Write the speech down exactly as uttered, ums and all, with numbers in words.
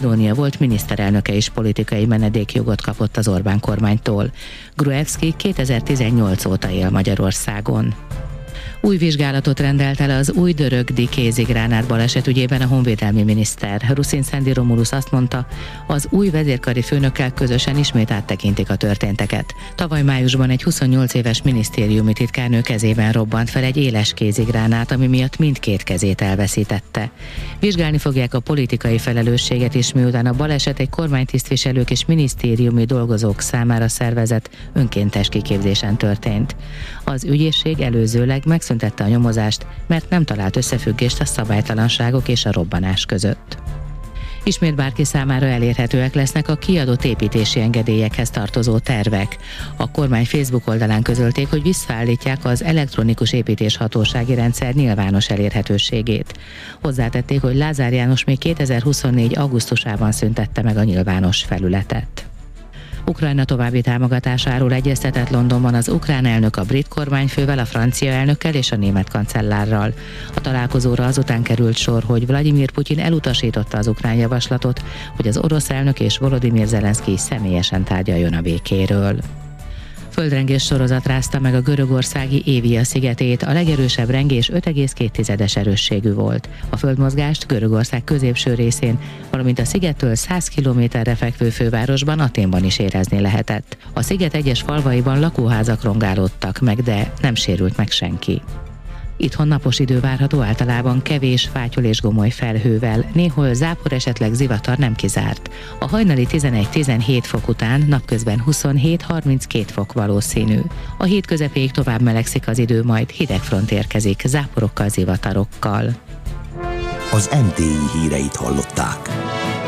Macedónia volt miniszterelnöke is politikai menedékjogot kapott az Orbán kormánytól. Gruevski kétezer-tizennyolc óta él Magyarországon. Új vizsgálatot rendelt el az Újdörögdi kézigránát baleset ügyében a honvédelmi miniszter. Ruszin Szendi Romulus azt mondta, az új vezérkari főnökkel közösen ismét áttekintik a történteket. Tavaly májusban egy huszonnyolc éves minisztériumi titkárnő kezében robbant fel egy éles kézigránát, ami miatt mindkét kezét elveszítette. Vizsgálni fogják a politikai felelősséget is, miután a baleset egy kormánytisztviselők és minisztériumi dolgozók számára szervezett önkéntes kiképzésen történt. Az ügyészség előzőleg megszüntette a nyomozást, mert nem talált összefüggést a szabálytalanságok és a robbanás között. Ismét bárki számára elérhetőek lesznek a kiadott építési engedélyekhez tartozó tervek. A kormány Facebook oldalán közölték, hogy visszaállítják az elektronikus építéshatósági rendszer nyilvános elérhetőségét. Hozzátették, hogy Lázár János még kétezer-huszonnégy augusztusában szüntette meg a nyilvános felületet. Ukrajna további támogatásáról egyeztetett Londonban az ukrán elnök a brit kormányfővel, a francia elnökkel és a német kancellárral. A találkozóra azután került sor, hogy Vladimir Putyin elutasította az ukrán javaslatot, hogy az orosz elnök és Volodymyr Zelenszkij személyesen tárgyaljon a békéről. Földrengés sorozat rázta meg a görögországi Évia szigetét, a legerősebb rengés öt egész két erősségű volt. A földmozgást Görögország középső részén, valamint a szigettől száz kilométerre fekvő fővárosban, Athénban is érezni lehetett. A sziget egyes falvaiban lakóházak rongálódtak meg, de nem sérült meg senki. Itthon napos idő várható, általában kevés fátyol és gomoly felhővel, néhol zápor, esetleg zivatar nem kizárt. A hajnali tizenegy-tizenhét fok után napközben huszonhét-harminckét fok valószínű. A hét közepéig tovább melegszik az idő, majd hideg front érkezik, záporokkal, zivatarokkal. Az em té i híreit hallották.